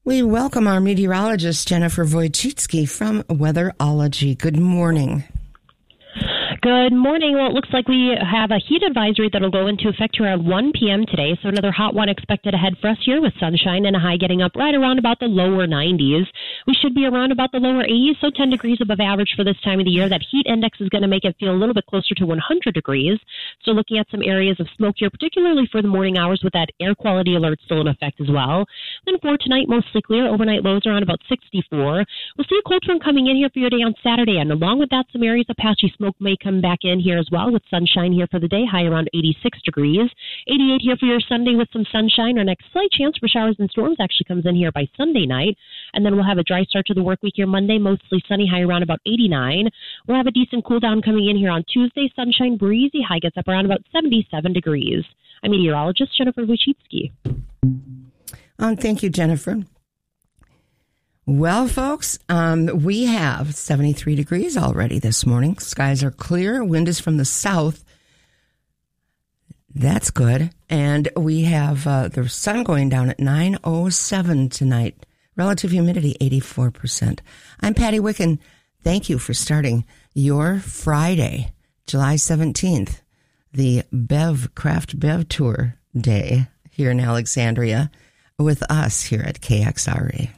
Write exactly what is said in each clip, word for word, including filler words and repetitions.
We welcome our meteorologist, Jennifer Wojcicki from Weatherology. Good morning. Good morning. Well, it looks like we have a heat advisory that will go into effect around one p.m. today, so another hot one expected ahead for us here with sunshine and a high getting up right around about the lower nineties. We should be around about the lower eighties, so ten degrees above average for this time of the year. That heat index is going to make it feel a little bit closer to one hundred degrees. So looking at some areas of smoke here, particularly for the morning hours with that air quality alert still in effect as well. Then for tonight, mostly clear. Overnight lows around about sixty-four. We'll see a cold front coming in here for your day on Saturday, and along with that, some areas of patchy smoke may come back in here as well with sunshine here for the day, high around eighty-six degrees. eighty-eight here for your Sunday with some sunshine. Our next slight chance for showers and storms actually comes in here by Sunday night. And then we'll have a dry start to the work week here Monday, mostly sunny, high around about eighty-nine. We'll have a decent cool down coming in here on Tuesday. Sunshine, breezy, high gets up around about seventy-seven degrees. I'm meteorologist Jennifer Wojcicki. Um, thank you, Jennifer. Well, folks, um, we have seventy-three degrees already this morning. Skies are clear. Wind is from the south. That's good. And we have uh, the sun going down at nine oh seven tonight. Relative humidity, eighty-four percent. I'm Patty Wicken. Thank you for starting your Friday, July seventeenth, the Bev Craft Bev Tour Day here in Alexandria with us here at K X R A.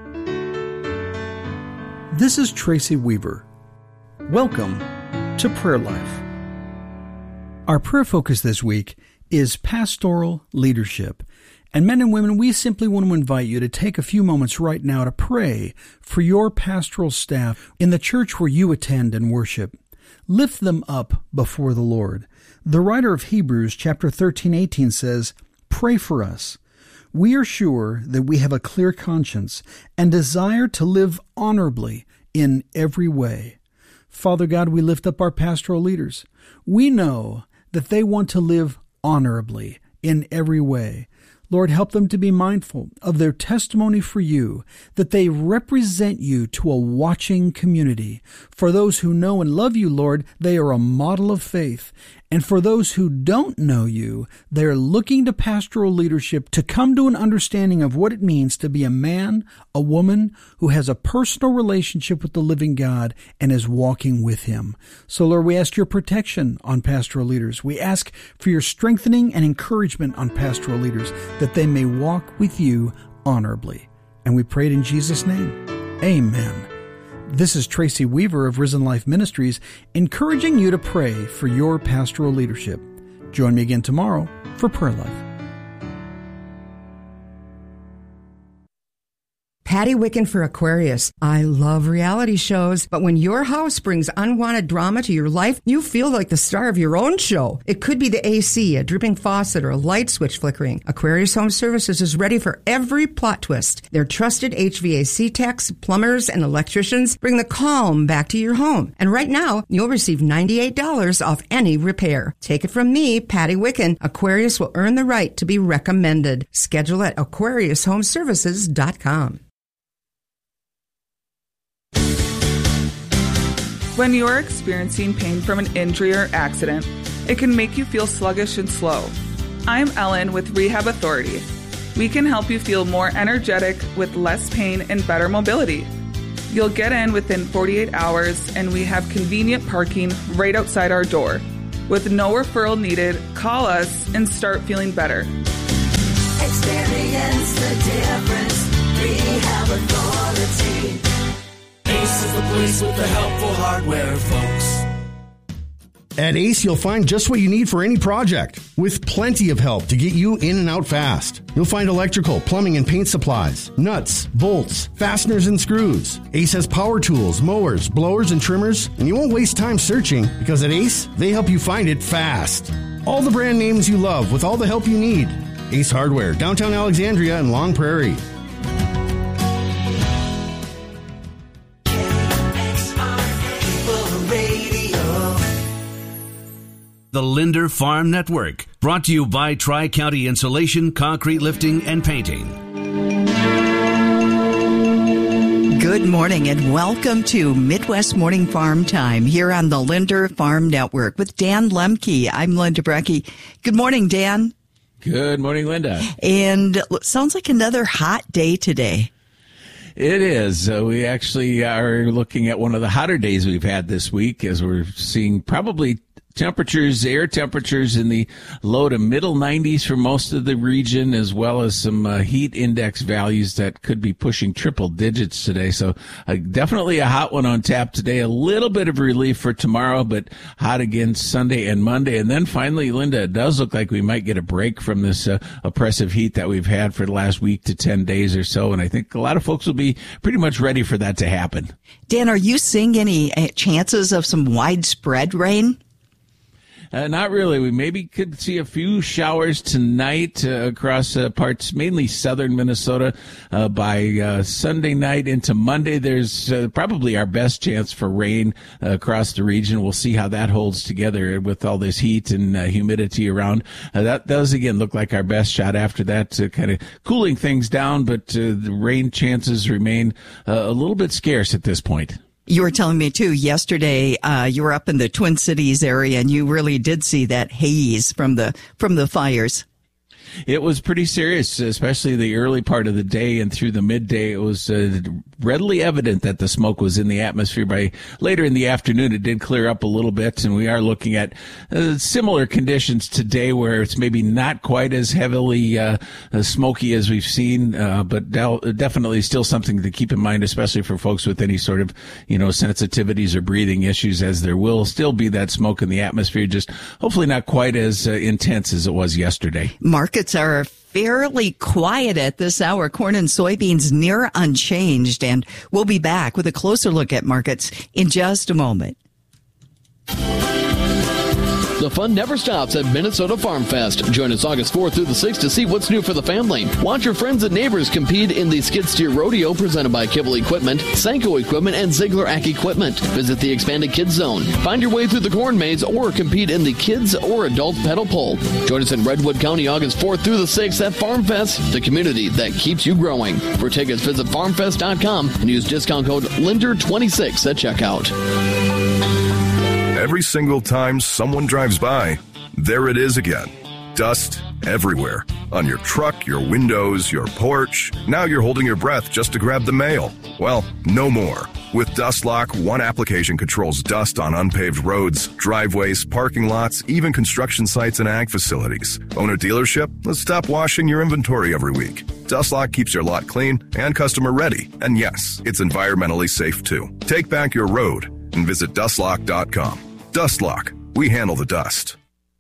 This is Tracy Weaver. Welcome to Prayer Life. Our prayer focus this week is pastoral leadership. And men and women, we simply want to invite you to take a few moments right now to pray for your pastoral staff in the church where you attend and worship. Lift them up before the Lord. The writer of Hebrews chapter thirteen eighteen says, "Pray for us. We are sure that we have a clear conscience and desire to live honorably in every way." Father God, we lift up our pastoral leaders. We know that they want to live honorably in every way. Lord, help them to be mindful of their testimony for you, that they represent you to a watching community. For those who know and love you, Lord, they are a model of faith. And for those who don't know you, they are looking to pastoral leadership to come to an understanding of what it means to be a man, a woman who has a personal relationship with the living God and is walking with him. So, Lord, we ask your protection on pastoral leaders. We ask for your strengthening and encouragement on pastoral leaders, that they may walk with you honorably. And we pray it in Jesus' name. Amen. This is Tracy Weaver of Risen Life Ministries, encouraging you to pray for your pastoral leadership. Join me again tomorrow for Prayer Life. Patty Wicken for Aquarius. I love reality shows, but when your house brings unwanted drama to your life, you feel like the star of your own show. It could be the A C, a dripping faucet, or a light switch flickering. Aquarius Home Services is ready for every plot twist. Their trusted H V A C techs, plumbers, and electricians bring the calm back to your home. And right now, you'll receive ninety-eight dollars off any repair. Take it from me, Patty Wicken. Aquarius will earn the right to be recommended. Schedule at aquarius home services dot com. When you're experiencing pain from an injury or accident, it can make you feel sluggish and slow. I'm Ellen with Rehab Authority. We can help you feel more energetic with less pain and better mobility. You'll get in within forty-eight hours, and we have convenient parking right outside our door. With no referral needed, call us and start feeling better. Experience the difference. Rehab Authority. Ace is the place with the helpful hardware, folks. At Ace, you'll find just what you need for any project, with plenty of help to get you in and out fast. You'll find electrical, plumbing, and paint supplies, nuts, bolts, fasteners, and screws. Ace has power tools, mowers, blowers, and trimmers, and you won't waste time searching, because at Ace, they help you find it fast. All the brand names you love with all the help you need. Ace Hardware, downtown Alexandria and Long Prairie. The Linder Farm Network, brought to you by Tri-County Insulation, Concrete Lifting, and Painting. Good morning and welcome to Midwest Morning Farm Time here on the Linder Farm Network with Dan Lemke. I'm Linda Brecky. Good morning, Dan. Good morning, Linda. And it sounds like another hot day today. It is. Uh, we actually are looking at one of the hotter days we've had this week, as we're seeing probably temperatures, air temperatures in the low to middle nineties for most of the region, as well as some uh, heat index values that could be pushing triple digits today. So uh, definitely a hot one on tap today. A little bit of relief for tomorrow, but hot again Sunday and Monday. And then finally, Linda, it does look like we might get a break from this uh, oppressive heat that we've had for the last week to ten days or so. And I think a lot of folks will be pretty much ready for that to happen. Dan, are you seeing any uh, chances of some widespread rain? Uh, not really. We maybe could see a few showers tonight uh, across uh, parts, mainly southern Minnesota. Uh, by uh, Sunday night into Monday, there's uh, probably our best chance for rain uh, across the region. We'll see how that holds together with all this heat and uh, humidity around. Uh, that does, again, look like our best shot. After that, uh, kind of cooling things down, but uh, the rain chances remain uh, a little bit scarce at this point. You were telling me, too, yesterday uh, you were up in the Twin Cities area, and you really did see that haze from the from the fires. It was pretty serious, especially the early part of the day and through the midday. It was uh, readily evident that the smoke was in the atmosphere. By later in the afternoon, it did clear up a little bit, and we are looking at uh, similar conditions today where it's maybe not quite as heavily uh, uh, smoky as we've seen, uh, but del- definitely still something to keep in mind, especially for folks with any sort of, you know, sensitivities or breathing issues, as there will still be that smoke in the atmosphere, just hopefully not quite as uh, intense as it was yesterday. Markets are fairly quiet at this hour. Corn and soybeans near unchanged, and we'll be back with a closer look at markets in just a moment. The fun never stops at Minnesota Farm Fest. Join us August fourth through the sixth to see what's new for the family. Watch your friends and neighbors compete in the skid steer rodeo presented by Kibble Equipment, Senko Equipment, and Ziegler Ack Equipment. Visit the expanded kids zone. Find your way through the corn maze or compete in the kids or adult pedal pull. Join us in Redwood County August fourth through the sixth at Farm Fest, the community that keeps you growing. For tickets, visit farm fest dot com and use discount code Linder twenty-six at checkout. Every single time someone drives by, there it is again. Dust everywhere. On your truck, your windows, your porch. Now you're holding your breath just to grab the mail. Well, no more. With DustLock, one application controls dust on unpaved roads, driveways, parking lots, even construction sites and ag facilities. Own a dealership? Let's stop washing your inventory every week. DustLock keeps your lot clean and customer ready. And yes, it's environmentally safe too. Take back your road and visit dust lock dot com. DustLock. We handle the dust.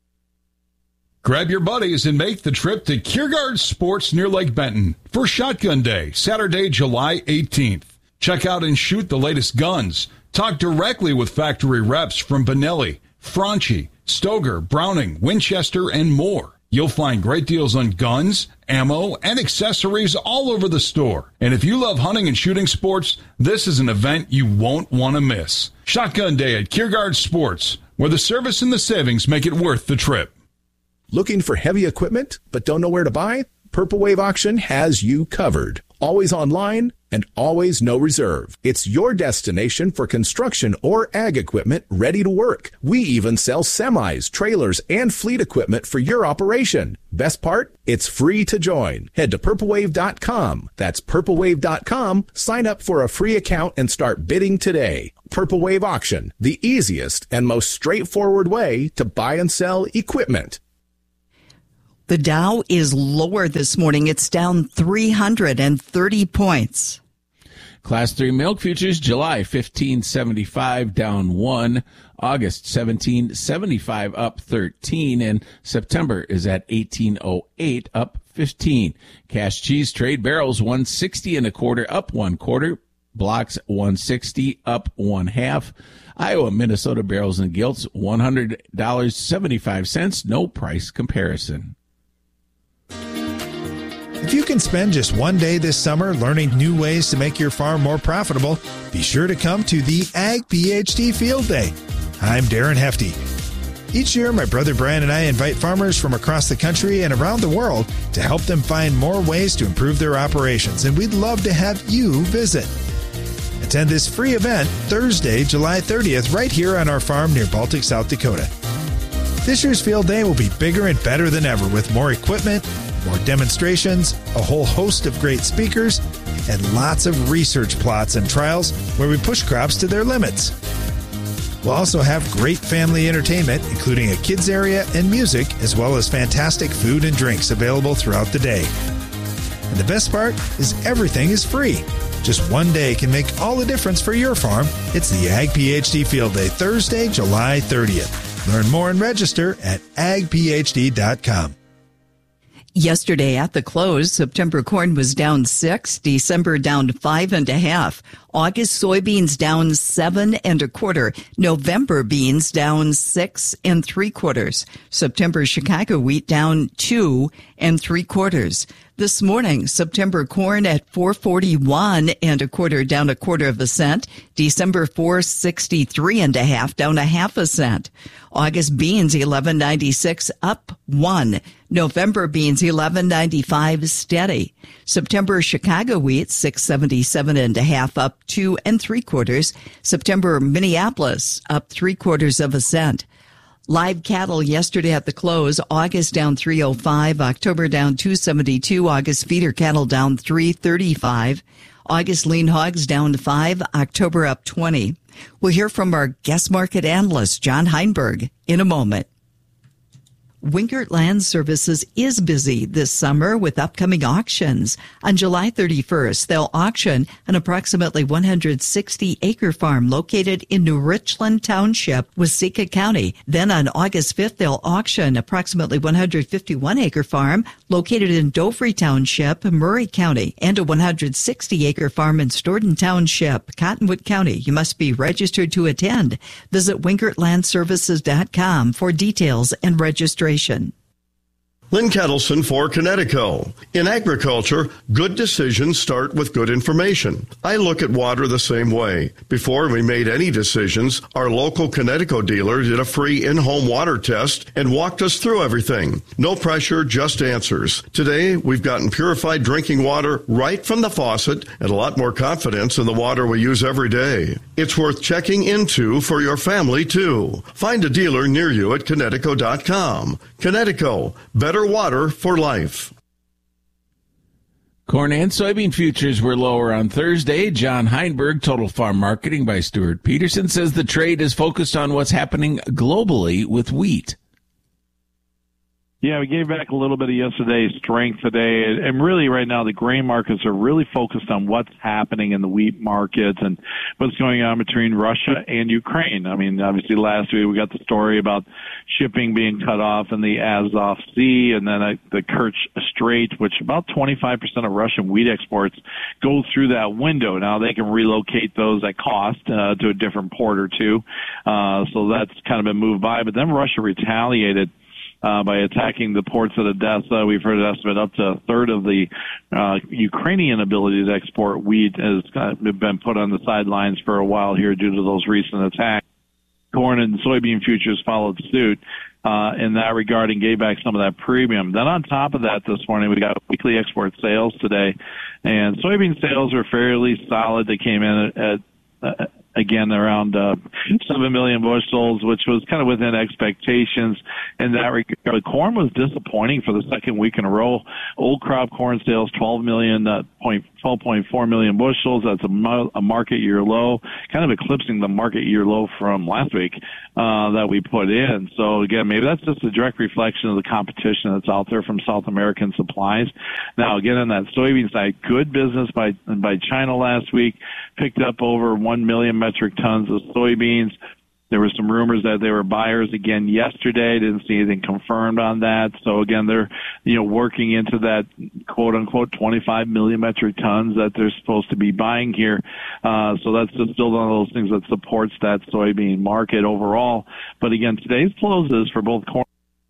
Grab your buddies and make the trip to Kiergaard Sports near Lake Benton for Shotgun Day, Saturday, July eighteenth. Check out and shoot the latest guns. Talk directly with factory reps from Benelli, Franchi, Stoger, Browning, Winchester, and more. You'll find great deals on guns, ammo, and accessories all over the store. And if you love hunting and shooting sports, this is an event you won't want to miss. Shotgun Day at Kiergaard Sports, where the service and the savings make it worth the trip. Looking for heavy equipment but don't know where to buy? Purple Wave Auction has you covered. Always online and always no reserve. It's your destination for construction or ag equipment ready to work. We even sell semis, trailers, and fleet equipment for your operation. Best part? It's free to join. Head to purple wave dot com. That's purple wave dot com. Sign up for a free account and start bidding today. Purple Wave Auction, the easiest and most straightforward way to buy and sell equipment. The Dow is lower this morning. It's down three hundred thirty points. Class three milk futures, July fifteen seventy-five, down one. August seventeen seventy-five, up thirteen. And September is at eighteen oh eight, up fifteen. Cash cheese trade barrels, one sixty and a quarter, up one quarter. Blocks, one sixty, up one half. Iowa, Minnesota barrels and gilts, one hundred dollars and seventy-five cents. No price comparison. If you can spend just one day this summer learning new ways to make your farm more profitable, be sure to come to the Ag PhD Field Day. I'm Darren Hefty. Each year, my brother Brian and I invite farmers from across the country and around the world to help them find more ways to improve their operations, and we'd love to have you visit. Attend this free event Thursday, July thirtieth, right here on our farm near Baltic, South Dakota. This year's Field Day will be bigger and better than ever with more equipment, more demonstrations, a whole host of great speakers, and lots of research plots and trials where we push crops to their limits. We'll also have great family entertainment, including a kids area and music, as well as fantastic food and drinks available throughout the day. And the best part is everything is free. Just one day can make all the difference for your farm. It's the Ag PhD Field Day, Thursday, July thirtieth. Learn more and register at ag p h d dot com. Yesterday at the close, September corn was down six, December down five and a half, August soybeans down seven and a quarter, November beans down six and three quarters, September Chicago wheat down two and three quarters. This morning, September corn at four forty-one and a quarter, down a quarter of a cent. December four sixty-three and a half, down a half a cent. August beans eleven ninety-six, up one. November beans eleven ninety-five, steady. September Chicago wheat six seventy-seven and a half, up two and three quarters. September Minneapolis up three quarters of a cent. Live cattle yesterday at the close, August down three oh five, October down two seventy-two, August feeder cattle down three thirty-five, August lean hogs down five, October up twenty. We'll hear from our guest market analyst, John Heinberg, in a moment. Winkert Land Services is busy this summer with upcoming auctions. On July thirty-first, they'll auction an approximately one hundred sixty acre farm located in New Richland Township, Waseca County. Then on August fifth, they'll auction approximately one hundred fifty-one acre farm located in Dovry Township, Murray County, and a one hundred sixty acre farm in Stoughton Township, Cottonwood County. You must be registered to attend. Visit winkert land services dot com for details and registration. Lynn Kettleson for Connecticut. In agriculture, good decisions start with good information. I look at water the same way. Before we made any decisions, our local Connecticut dealer did a free in-home water test and walked us through everything. No pressure, just answers. Today, we've gotten purified drinking water right from the faucet and a lot more confidence in the water we use every day. It's worth checking into for your family, too. Find a dealer near you at Connecticut dot com. Connecticut, better water for life. Corn and soybean futures were lower on Thursday. John Heinberg, Total Farm Marketing by Stuart Peterson, says the trade is focused on what's happening globally with wheat. Yeah, we gave back a little bit of yesterday's strength today. And really right now the grain markets are really focused on what's happening in the wheat markets and what's going on between Russia and Ukraine. I mean, obviously last week we got the story about shipping being cut off in the Azov Sea and then the Kerch Strait, which about twenty-five percent of Russian wheat exports go through that window. Now they can relocate those at cost uh, to a different port or two. Uh, so that's kind of been moved by. But then Russia retaliated Uh, by attacking the ports at Odessa. We've heard an estimate up to a third of the uh, Ukrainian ability to export wheat has uh, been put on the sidelines for a while here due to those recent attacks. Corn and soybean futures followed suit uh, in that regard and gave back some of that premium. Then on top of that this morning, we got weekly export sales today, and soybean sales are fairly solid. They came in at, at uh, Again, around uh, seven million bushels, which was kind of within expectations in that regard. Corn was disappointing for the second week in a row. Old crop corn sales, twelve million, uh, point, twelve point four million bushels. That's a, mo- a market year low, kind of eclipsing the market year low from last week uh, that we put in. So, again, maybe that's just a direct reflection of the competition that's out there from South American supplies. Now, again, on that soybean side, good business by by China last week, picked up over one million metric tons of soybeans. There were some rumors that they were buyers again yesterday. Didn't see anything confirmed on that. So again, they're, you know, working into that quote unquote twenty-five million metric tons that they're supposed to be buying here. Uh, so that's just still one of those things that supports that soybean market overall. But again, today's closes for both corn.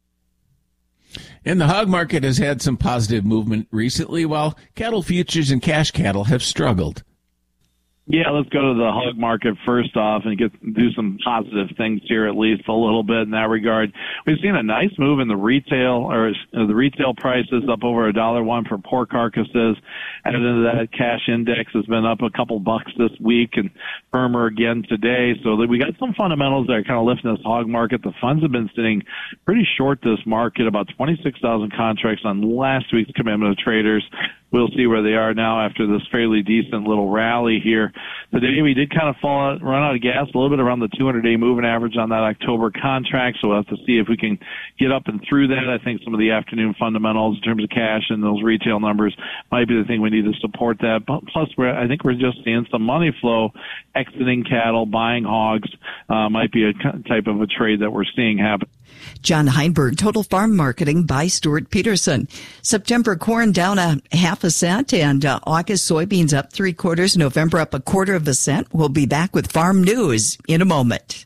And the hog market has had some positive movement recently, while cattle futures and cash cattle have struggled. Yeah, let's go to the hog market first off and get do some positive things here, at least a little bit in that regard. We've seen a nice move in the retail or uh, the retail prices up over a dollar one for pork carcasses. Added into that, cash index has been up a couple bucks this week and firmer again today. So that we got some fundamentals that are kind of lifting this hog market. The funds have been sitting pretty short this market, about twenty-six thousand contracts on last week's commitment of traders. We'll see where they are now after this fairly decent little rally here. Today we did kind of fall out, run out of gas a little bit around the two hundred day moving average on that October contract, so we'll have to see if we can get up and through that. I think some of the afternoon fundamentals in terms of cash and those retail numbers might be the thing we need to support that. Plus, we're, I think we're just seeing some money flow, exiting cattle, buying hogs, uh, might be a type of a trade that we're seeing happen. John Heinberg, Total Farm Marketing by Stuart Peterson. September corn down a half a cent and uh, August soybeans up three quarters, November up a quarter of a cent. We'll be back with farm news in a moment.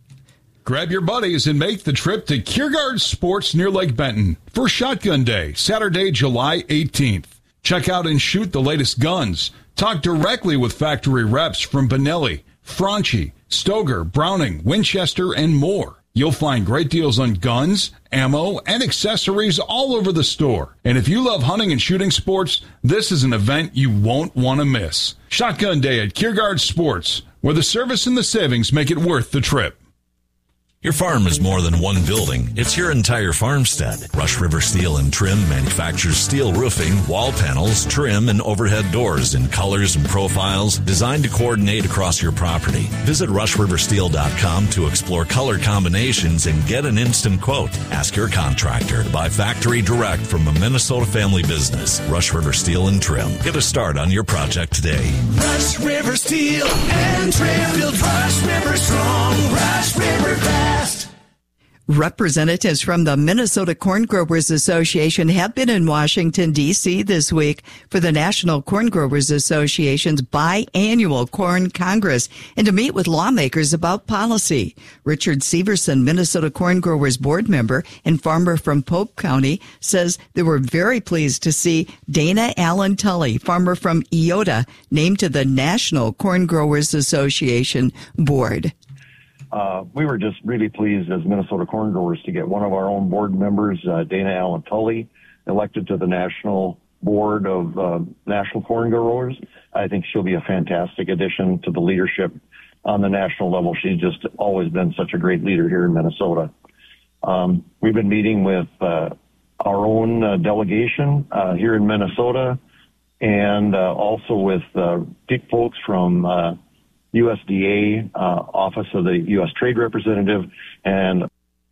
Grab your buddies and make the trip to Kiergaard Sports near Lake Benton for Shotgun Day, Saturday, July eighteenth. Check out and shoot the latest guns. Talk directly with factory reps from Benelli, Franchi, Stoger, Browning, Winchester, and more. You'll find great deals on guns, ammo, and accessories all over the store. And if you love hunting and shooting sports, this is an event you won't want to miss. Shotgun Day at Kiergaard Sports, where the service and the savings make it worth the trip. Your farm is more than one building. It's your entire farmstead. Rush River Steel and Trim manufactures steel roofing, wall panels, trim, and overhead doors in colors and profiles designed to coordinate across your property. Visit rush river steel dot com to explore color combinations and get an instant quote. Ask your contractor to buy factory direct from a Minnesota family business. Rush River Steel and Trim. Get a start on your project today. Rush River Steel and Trim. Build Rush River strong. Rush River fast. Representatives from the Minnesota Corn Growers Association have been in Washington, D C this week for the National Corn Growers Association's biannual Corn Congress and to meet with lawmakers about policy. Richard Severson, Minnesota Corn Growers board member and farmer from Pope County, says they were very pleased to see Dana Allen Tully, farmer from Iota, named to the National Corn Growers Association board. Uh, we were just really pleased as Minnesota Corn Growers to get one of our own board members, uh, Dana Allen Tully, elected to the National Board of uh, National Corn Growers. I think she'll be a fantastic addition to the leadership on the national level. She's just always been such a great leader here in Minnesota. Um, we've been meeting with uh, our own uh, delegation uh, here in Minnesota and uh, also with uh, folks from uh, U S D A, uh, Office of the U S Trade Representative, and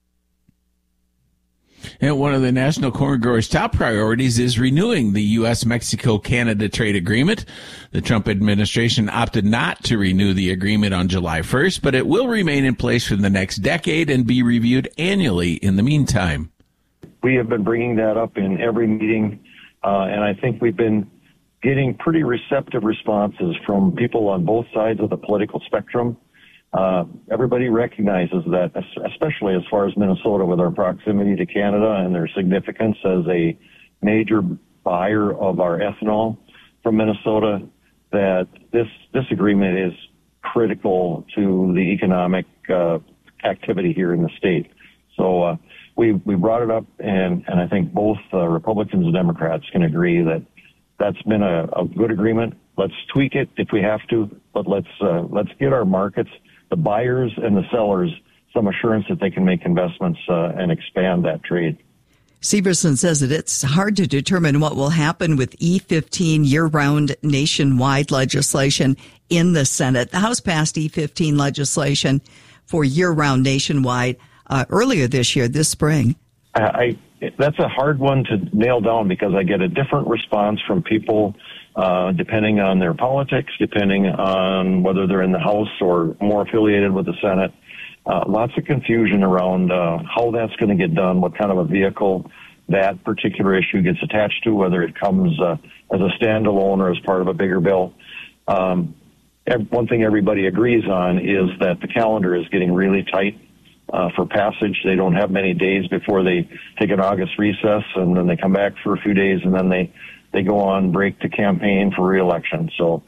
And one of the National Corn Growers' top priorities is renewing the U S Mexico Canada trade agreement. The Trump administration opted not to renew the agreement on July first, but it will remain in place for the next decade and be reviewed annually in the meantime. We have been bringing that up in every meeting, uh, and I think we've been getting pretty receptive responses from people on both sides of the political spectrum. Uh, everybody recognizes that, especially as far as Minnesota, with our proximity to Canada and their significance as a major buyer of our ethanol from Minnesota, that this this agreement is critical to the economic uh, activity here in the state. So uh, we we brought it up, and, and I think both uh, Republicans and Democrats can agree that that's been a, a good agreement. Let's tweak it if we have to, but let's uh, let's get our markets, the buyers and the sellers, some assurance that they can make investments uh, and expand that trade. Severson says that it's hard to determine what will happen with E fifteen year-round nationwide legislation in the Senate. The House passed E fifteen legislation for year-round nationwide uh, earlier this year, this spring. I, I, that's a hard one to nail down because I get a different response from people uh, depending on their politics, depending on whether they're in the House or more affiliated with the Senate. Uh, lots of confusion around uh, how that's going to get done, what kind of a vehicle that particular issue gets attached to, whether it comes uh, as a standalone or as part of a bigger bill. Um, one thing everybody agrees on is that the calendar is getting really tight uh, for passage. They don't have many days before they take an August recess, and then they come back for a few days, and then they, they go on break to campaign for re-election. So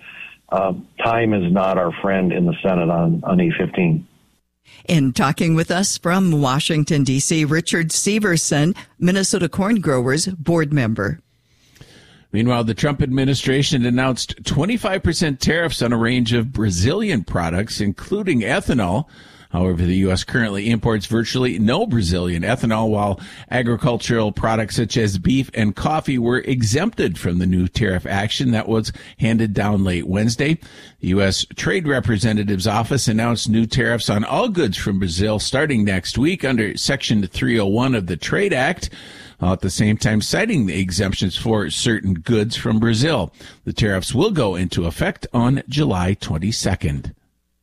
uh, time is not our friend in the Senate on, on E fifteen. In talking with us from Washington, D C, Richard Severson, Minnesota Corn Growers board member. Meanwhile, the Trump administration announced twenty-five percent tariffs on a range of Brazilian products, including ethanol. However, the U S currently imports virtually no Brazilian ethanol, while agricultural products such as beef and coffee were exempted from the new tariff action that was handed down late Wednesday. The U S Trade Representative's office announced new tariffs on all goods from Brazil starting next week under Section three oh one of the Trade Act, while at the same time citing the exemptions for certain goods from Brazil. The tariffs will go into effect on July twenty-second.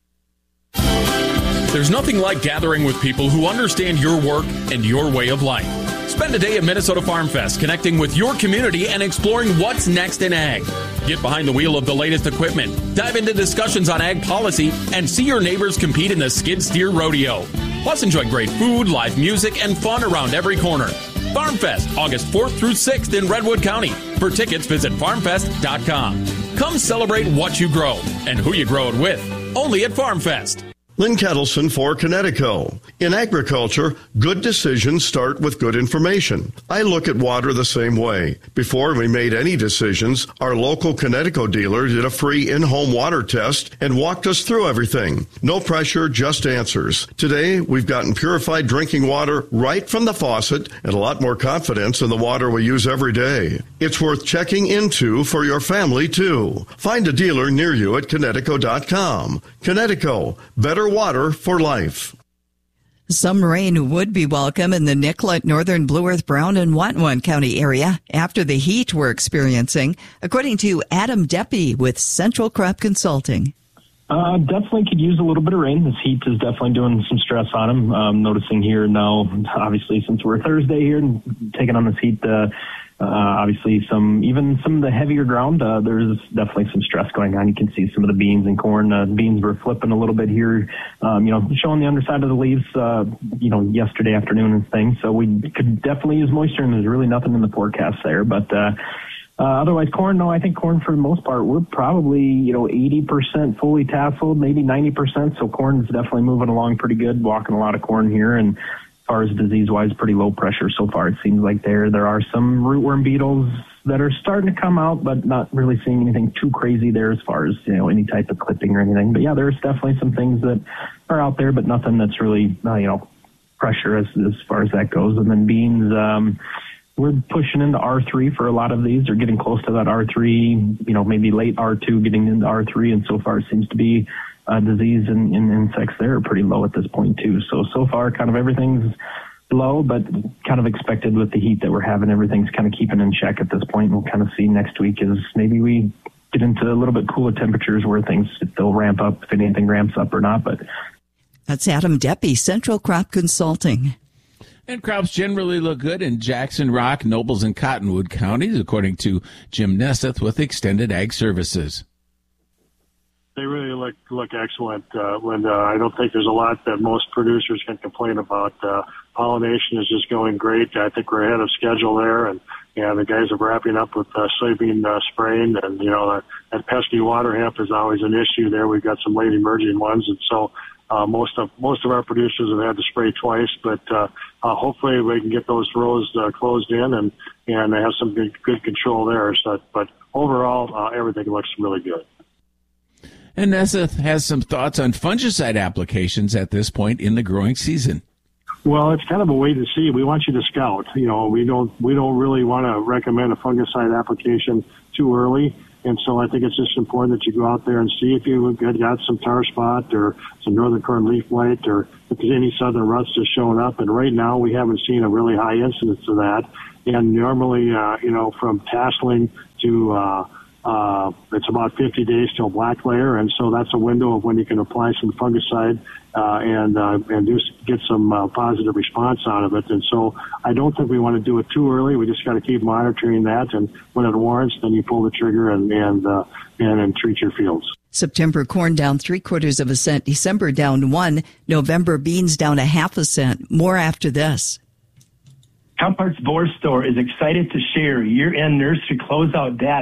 There's nothing like gathering with people who understand your work and your way of life. Spend a day at Minnesota Farm Fest connecting with your community and exploring what's next in ag. Get behind the wheel of the latest equipment, dive into discussions on ag policy, and see your neighbors compete in the Skid Steer Rodeo. Plus, enjoy great food, live music, and fun around every corner. Farm Fest, August fourth through sixth in Redwood County. For tickets, visit farm fest dot com. Come celebrate what you grow and who you grow it with. Only at Farm Fest. Lynn Kettleson for Connecticut. In agriculture, good decisions start with good information. I look at water the same way. Before we made any decisions, our local Connecticut dealer did a free in-home water test and walked us through everything. No pressure, just answers. Today, we've gotten purified drinking water right from the faucet and a lot more confidence in the water we use every day. It's worth checking into for your family, too. Find a dealer near you at Connecticut dot com. Connecticut, better water for life. Some rain would be welcome in the Nicollet, Northern Blue Earth, Brown, and Whatwat County area after the heat we're experiencing, according to Adam Deppy with Central Crop Consulting. Uh, definitely could use a little bit of rain. This heat is definitely doing some stress on him. Um, noticing here now, obviously, since we're Thursday here and taking on this heat, uh, uh, obviously some, even some of the heavier ground, uh, there's definitely some stress going on. You can see some of the beans and corn. Uh, beans were flipping a little bit here, um, you know, showing the underside of the leaves, uh, you know, yesterday afternoon and things. So we could definitely use moisture, and there's really nothing in the forecast there. But, uh, Uh, otherwise, corn, no, I think corn for the most part, we're probably, you know, eighty percent fully tasseled, maybe ninety percent. So corn is definitely moving along pretty good, walking a lot of corn here. And as far as disease-wise, pretty low pressure so far. It seems like there there are some rootworm beetles that are starting to come out, but not really seeing anything too crazy there as far as, you know, any type of clipping or anything. But yeah, there's definitely some things that are out there, but nothing that's really, uh, you know, pressure as, as far as that goes. And then beans, um, we're pushing into R three for a lot of these. They're getting close to that R three, you know, maybe late R two, getting into R three. And so far it seems to be uh, disease and, and insects there are pretty low at this point too. So, so far kind of everything's low, but kind of expected with the heat that we're having. Everything's kind of keeping in check at this point. We'll kind of see next week as maybe we get into a little bit cooler temperatures where things, if they'll ramp up, if anything ramps up or not. But that's Adam Deppy, Central Crop Consulting. And crops generally look good in Jackson, Rock, Nobles, and Cottonwood counties, according to Jim Nesseth with Extended Ag Services. They really look look excellent, uh, Linda. I don't think there's a lot that most producers can complain about. Uh, pollination is just going great. I think we're ahead of schedule there, and and the guys are wrapping up with uh, soybean uh, spraying. And you know that, that pesky water hemp is always an issue there. We've got some late emerging ones, and so. Uh, most of most of our producers have had to spray twice, but uh, uh, hopefully we can get those rows uh, closed in and and have some good good control there. So, but overall, uh, everything looks really good. And Nesseth has some thoughts on fungicide applications at this point in the growing season. Well, it's kind of a wait and see. We want you to scout. You know, we don't we don't really want to recommend a fungicide application too early. And so I think it's just important that you go out there and see if you've got some tar spot or some northern corn leaf blight or if there's any southern ruts just showing up. And right now we haven't seen a really high incidence of that. And normally, uh, you know, from tasseling to uh, uh, it's about fifty days till black layer. And so that's a window of when you can apply some fungicide uh, and uh, and do get some uh, positive response out of it. And so I don't think we want to do it too early. We just got to keep monitoring that, and when it warrants, then you pull the trigger and and uh, and, and treat your fields. September corn down three quarters of a cent. December down one. November beans down a half a cent. More after this. Compart's Board Store is excited to share year-end nursery closeout data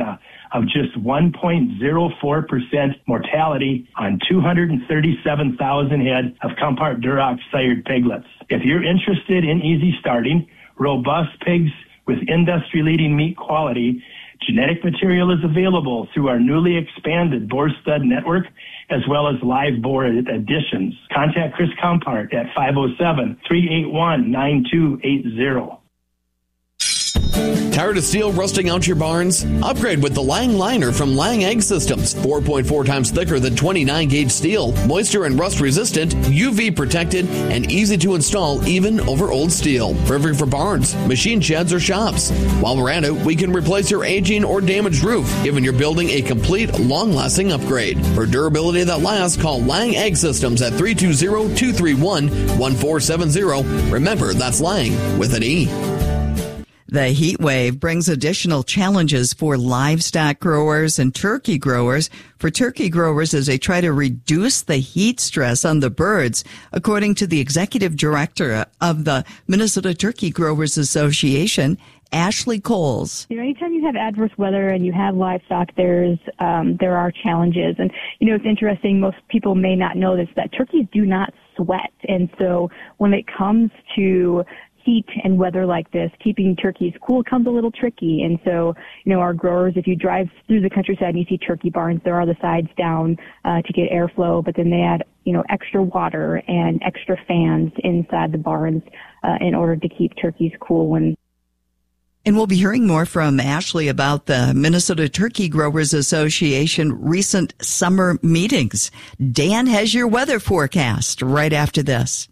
of just one point zero four percent mortality on two hundred thirty-seven thousand head of Compart Duroc sired piglets. If you're interested in easy starting, robust pigs with industry-leading meat quality, genetic material is available through our newly expanded boar stud network, as well as live boar additions. Contact Chris Compart at five oh seven, three eight one, nine two eight zero. Tired of steel rusting out your barns? Upgrade with the Lang Liner from Lang Egg Systems. four point four times thicker than twenty-nine gauge steel, moisture and rust resistant, U V protected, and easy to install even over old steel. Perfect for barns, machine sheds, or shops. While we're at it, we can replace your aging or damaged roof, giving your building a complete, long-lasting upgrade. For durability that lasts, call Lang Egg Systems at three two zero, two three one, one four seven zero. Remember, that's Lang with an E. The heat wave brings additional challenges for livestock growers and turkey growers. For turkey growers as they try to reduce the heat stress on the birds, according to the executive director of the Minnesota Turkey Growers Association, Ashley Coles. You know, anytime you have adverse weather and you have livestock, there's um, there are challenges. And you know, it's interesting. Most people may not know this, that turkeys do not sweat, and so when it comes to heat and weather like this, keeping turkeys cool comes a little tricky. And so, you know, our growers, if you drive through the countryside and you see turkey barns, there are the sides down uh, to get airflow, but then they add, you know, extra water and extra fans inside the barns uh, in order to keep turkeys cool when. And we'll be hearing more from Ashley about the Minnesota Turkey Growers Association recent summer meetings. Dan has your weather forecast right after this.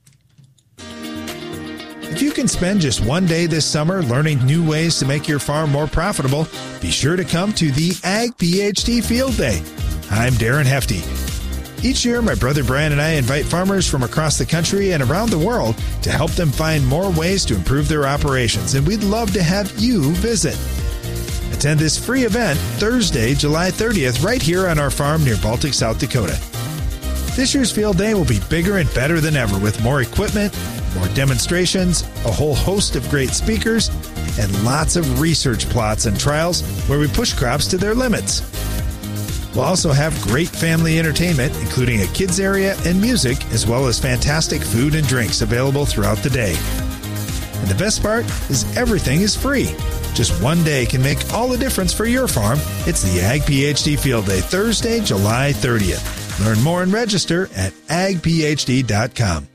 If you can spend just one day this summer learning new ways to make your farm more profitable, be sure to come to the Ag PhD Field Day. I'm Darren Hefty. Each year, my brother Brian and I invite farmers from across the country and around the world to help them find more ways to improve their operations, and we'd love to have you visit. Attend this free event Thursday, July thirtieth, right here on our farm near Baltic, South Dakota. This year's field day will be bigger and better than ever with more equipment, more demonstrations, a whole host of great speakers, and lots of research plots and trials where we push crops to their limits. We'll also have great family entertainment, including a kids area and music, as well as fantastic food and drinks available throughout the day. And the best part is everything is free. Just one day can make all the difference for your farm. It's the Ag PhD Field Day, Thursday, July thirtieth. Learn more and register at ag p h d dot com.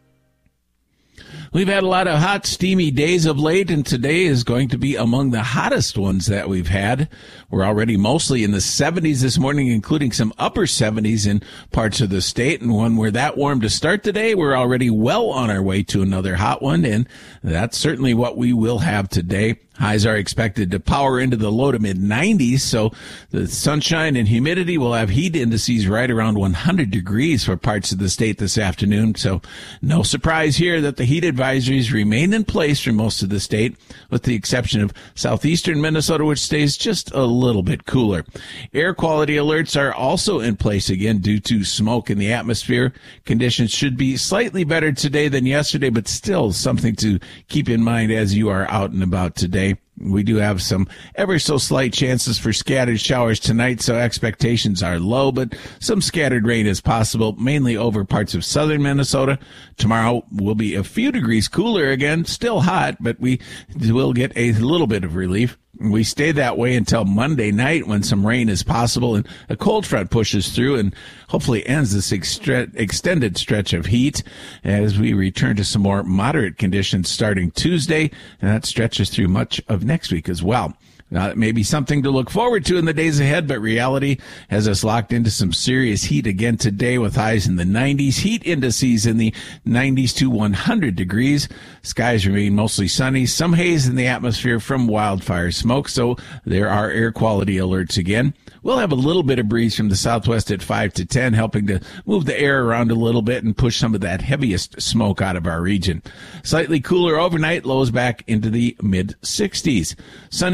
We've had a lot of hot, steamy days of late, and today is going to be among the hottest ones that we've had. We're already mostly in the seventies this morning, including some upper seventies in parts of the state. And when we're that warm to start today, we're already well on our way to another hot one, and that's certainly what we will have today. Highs are expected to power into the low to mid nineties, so the sunshine and humidity will have heat indices right around one hundred degrees for parts of the state this afternoon. So no surprise here that the heat advisories remain in place for most of the state, with the exception of southeastern Minnesota, which stays just a little bit cooler. Air quality alerts are also in place again due to smoke in the atmosphere. Conditions should be slightly better today than yesterday, but still something to keep in mind as you are out and about today. We do have some ever so slight chances for scattered showers tonight, so expectations are low, but some scattered rain is possible, mainly over parts of southern Minnesota. Tomorrow will be a few degrees cooler again, still hot, but we will get a little bit of relief. We stay that way until Monday night when some rain is possible and a cold front pushes through and hopefully ends this extre- extended stretch of heat as we return to some more moderate conditions starting Tuesday, and that stretches through much of next week as well. Now, it may be something to look forward to in the days ahead, but reality has us locked into some serious heat again today with highs in the nineties, heat indices in the nineties to one hundred degrees. Skies remain mostly sunny, some haze in the atmosphere from wildfire smoke, so there are air quality alerts again. We'll have a little bit of breeze from the southwest at five to ten, helping to move the air around a little bit and push some of that heaviest smoke out of our region. Slightly cooler overnight, lows back into the mid sixties. Sunny, a little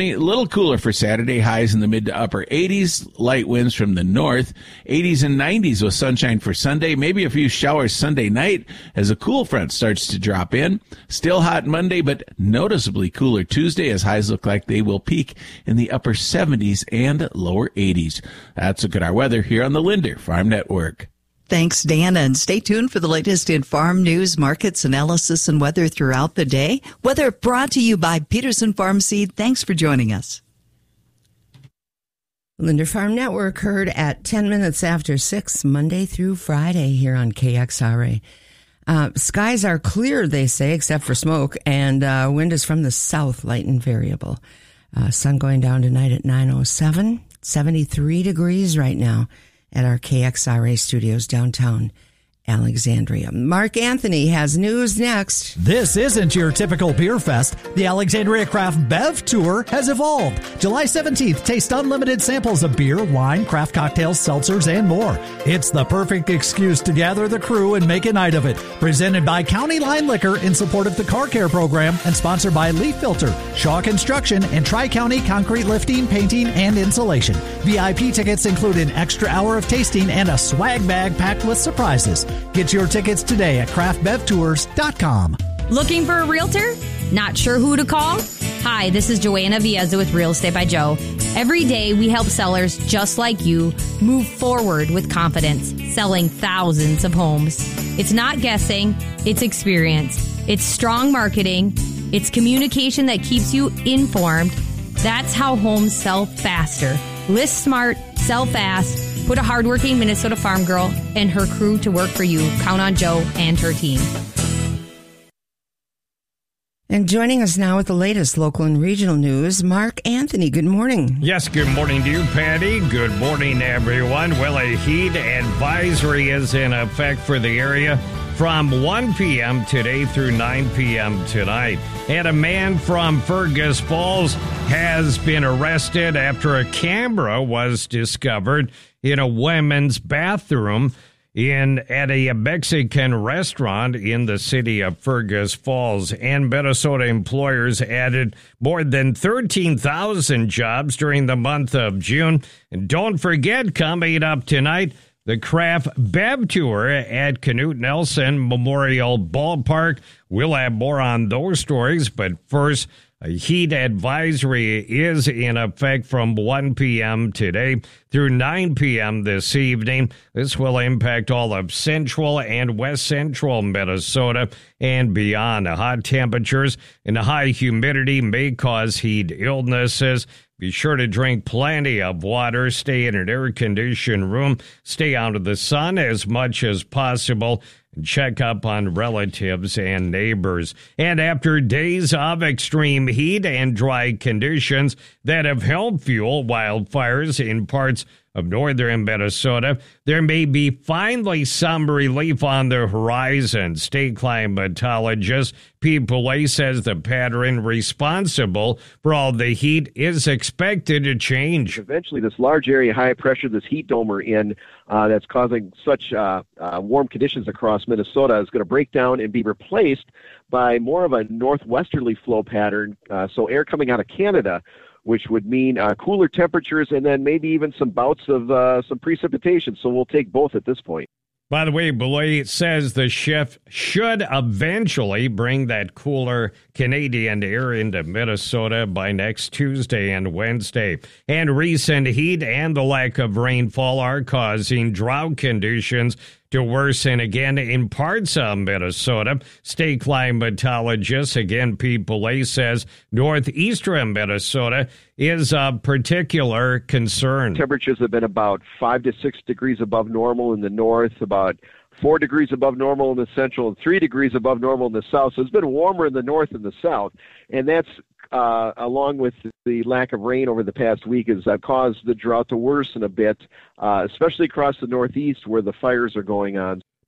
little cooler for Saturday. Highs in the mid to upper eighties. Light winds from the north. eighties and nineties with sunshine for Sunday. Maybe a few showers Sunday night as a cool front starts to drop in. Still hot Monday, but noticeably cooler Tuesday as highs look like they will peak in the upper seventies and lower eighties. That's a look at our weather here on the Linder Farm Network. Thanks, Dan, and stay tuned for the latest in farm news, markets, analysis, and weather throughout the day. Weather brought to you by Peterson Farm Seed. Thanks for joining us. Linder Farm Network heard at ten minutes after six, Monday through Friday here on K X R A. Uh, skies are clear, they say, except for smoke, and uh, wind is from the south, light and variable. Uh, sun going down tonight at nine oh seven, seventy-three degrees right now at our K X R A studios downtown Alexandria. Mark Anthony has news next. This isn't your typical beer fest. The Alexandria Craft Bev Tour has evolved. July seventeenth, taste unlimited samples of beer, wine, craft cocktails, seltzers, and more. It's the perfect excuse to gather the crew and make a night of it. Presented by County Line Liquor in support of the Car Care Program and sponsored by Leaf Filter, Shaw Construction, and Tri-County Concrete Lifting, Painting, and Insulation. V I P tickets include an extra hour of tasting and a swag bag packed with surprises. Get your tickets today at craft bev tours dot com. Looking for a realtor? Not sure who to call? Hi, this is Joanna Viezza with Real Estate by Joe. Every day we help sellers just like you move forward with confidence, selling thousands of homes. It's not guessing, it's experience. It's strong marketing. It's communication that keeps you informed. That's how homes sell faster. List smart, sell fast. Put a hardworking Minnesota farm girl and her crew to work for you. Count on Joe and her team. And joining us now with the latest local and regional news, Mark Anthony. Good morning. Yes, good morning to you, Patty. Good morning, everyone. Well, a heat advisory is in effect for the area from one p.m. today through nine p.m. tonight. And a man from Fergus Falls has been arrested after a camera was discovered in a women's bathroom in at a Mexican restaurant in the city of Fergus Falls. And Minnesota employers added more than thirteen thousand jobs during the month of June. And don't forget, coming up tonight, the Craft Bev Tour at Knute Nelson Memorial Ballpark. We'll have more on those stories, but first, a heat advisory is in effect from one p.m. today through nine p.m. this evening. This will impact all of central and west central Minnesota and beyond. Hot temperatures and high humidity may cause heat illnesses. Be sure to drink plenty of water, stay in an air-conditioned room, stay out of the sun as much as possible, and check up on relatives and neighbors. And after days of extreme heat and dry conditions that have helped fuel wildfires in parts of northern Minnesota, there may be finally some relief on the horizon. State climatologist Pete Boulay says the pattern responsible for all the heat is expected to change. Eventually, this large area high pressure, this heat dome we're in, uh, that's causing such uh, uh, warm conditions across Minnesota is going to break down and be replaced by more of a northwesterly flow pattern, uh, so air coming out of Canada, which would mean uh, cooler temperatures and then maybe even some bouts of uh, some precipitation. So we'll take both at this point. By the way, Boulay says the shift should eventually bring that cooler Canadian air into Minnesota by next Tuesday and Wednesday. And recent heat and the lack of rainfall are causing drought conditions to worsen again in parts of Minnesota. State climatologist, again, Pete Boulay says northeastern Minnesota is of particular concern. Temperatures have been about five to six degrees above normal in the north, about four degrees above normal in the central, and three degrees above normal in the south. So it's been warmer in the north and the south, and that's Uh, along with the lack of rain over the past week, has uh, caused the drought to worsen a bit, uh, especially across the northeast where the fires are going on.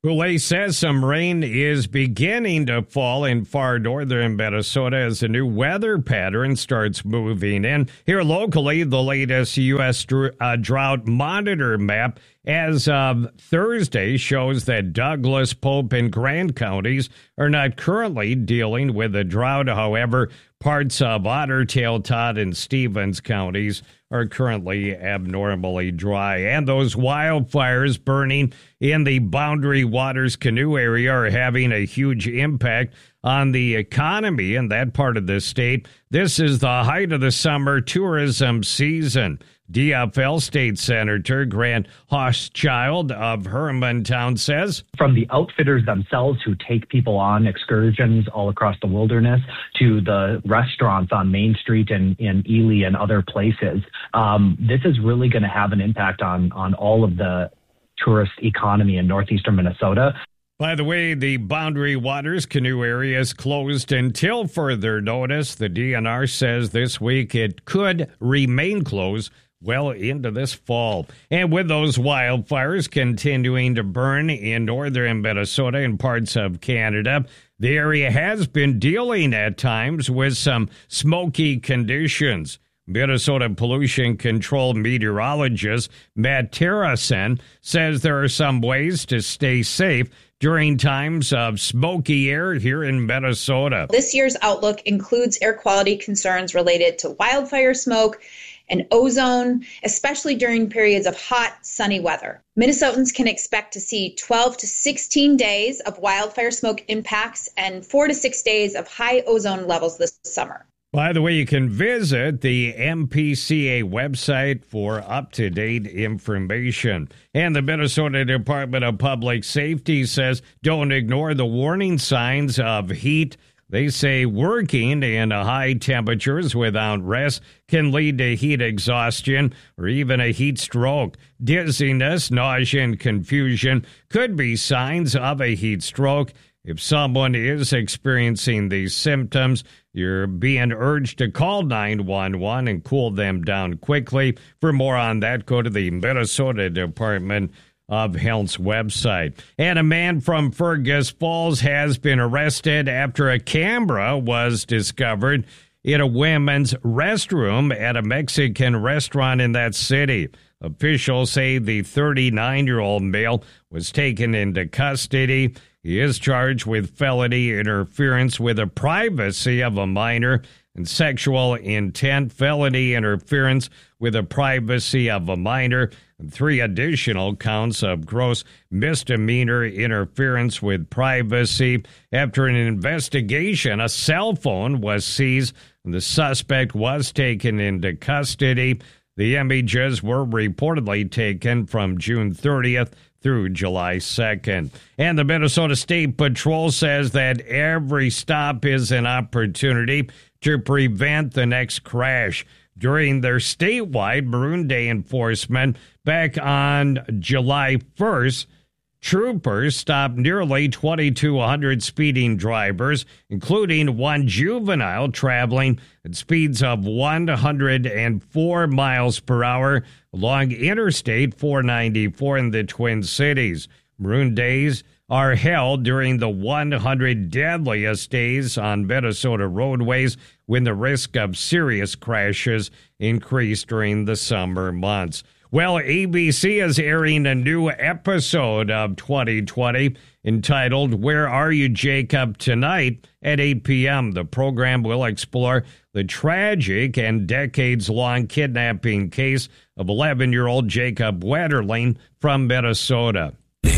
Boulay says some rain is beginning to fall in far northern Minnesota as a new weather pattern starts moving in. Here locally, the latest U S dr- uh, drought monitor map as of Thursday shows that Douglas, Pope, and Grant counties are not currently dealing with a drought. However, parts of Otter Tail, Todd, and Stevens counties are currently abnormally dry. And those wildfires burning in the Boundary Waters Canoe area are having a huge impact on the economy in that part of the state. This is the height of the summer tourism season. D F L State Senator Grant Hochschild of Hermantown says, from the outfitters themselves who take people on excursions all across the wilderness to the restaurants on Main Street and in Ely and other places, um, this is really going to have an impact on, on all of the tourist economy in northeastern Minnesota. By the way, the Boundary Waters Canoe area is closed until further notice. The D N R says this week it could remain closed well into this fall. And with those wildfires continuing to burn in northern Minnesota and parts of Canada, the area has been dealing at times with some smoky conditions. Minnesota pollution control meteorologist Matt Terrason says there are some ways to stay safe during times of smoky air here in Minnesota. This year's outlook includes air quality concerns related to wildfire smoke and ozone, especially during periods of hot, sunny weather. Minnesotans can expect to see twelve to sixteen days of wildfire smoke impacts and four to six days of high ozone levels this summer. By the way, you can visit the M P C A website for up-to-date information. And the Minnesota Department of Public Safety says don't ignore the warning signs of heat. They say working in high temperatures without rest can lead to heat exhaustion or even a heat stroke. Dizziness, nausea, and confusion could be signs of a heat stroke. If someone is experiencing these symptoms, you're being urged to call nine one one and cool them down quickly. For more on that, go to the Minnesota Department of Health's website. And a man from Fergus Falls has been arrested after a camera was discovered in a women's restroom at a Mexican restaurant in that city. Officials say the thirty-nine-year-old male was taken into custody. He is charged with felony interference with the privacy of a minor and sexual intent, felony interference with the privacy of a minor, and three additional counts of gross misdemeanor interference with privacy. After an investigation, a cell phone was seized and the suspect was taken into custody. The images were reportedly taken from June thirtieth through July second. And the Minnesota State Patrol says that every stop is an opportunity to prevent the next crash. During their statewide Maroon Day enforcement back on July first, troopers stopped nearly twenty-two hundred speeding drivers, including one juvenile traveling at speeds of one hundred four miles per hour along Interstate four ninety-four in the Twin Cities. Maroon Days are held during the one hundred deadliest days on Minnesota roadways when the risk of serious crashes increase during the summer months. Well, A B C is airing a new episode of twenty twenty entitled Where Are You, Jacob? Tonight at eight p.m. The program will explore the tragic and decades-long kidnapping case of eleven-year-old Jacob Wetterling from Minnesota.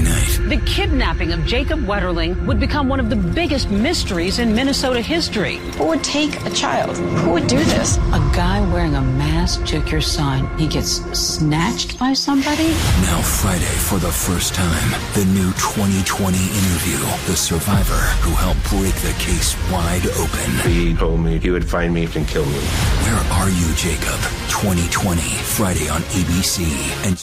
The kidnapping of Jacob Wetterling would become one of the biggest mysteries in Minnesota history. Who would take a child? Who would do this? A guy wearing a mask took your son. He gets snatched by somebody? Now Friday, for the first time, the new twenty twenty interview. The survivor who helped break the case wide open. He told me he would find me and kill me. Where Are You, Jacob? twenty twenty, Friday on A B C. And